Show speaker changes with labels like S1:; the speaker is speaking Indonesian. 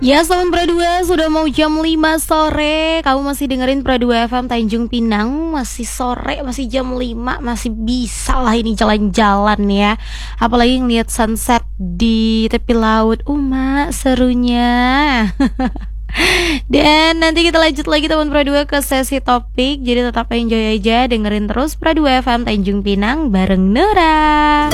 S1: Ya, selamat Pra2, sudah mau jam 5 sore. Kamu masih dengerin Pra2 FM Tanjung Pinang. Masih sore, masih jam 5, masih bisa lah ini jalan-jalan ya. Apalagi ngeliat sunset di tepi laut. Mak, serunya. Dan nanti kita lanjut lagi teman Pra2 ke sesi topik. Jadi tetap enjoy aja, dengerin terus Pra2 FM Tanjung Pinang bareng Nora.